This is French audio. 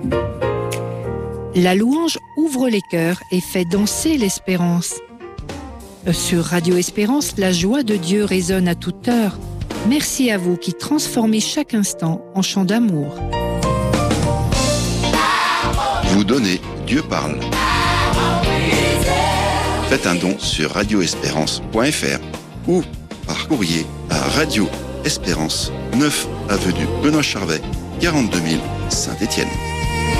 La louange ouvre les cœurs et fait danser l'espérance. Sur Radio Espérance, la joie de Dieu résonne à toute heure. Merci à vous qui transformez chaque instant en chant d'amour. Vous donnez, Dieu parle. Faites un don sur radioespérance.fr ou par courrier à Radio Espérance, 9 avenue Benoît Charvet, 42 000 Saint-Étienne.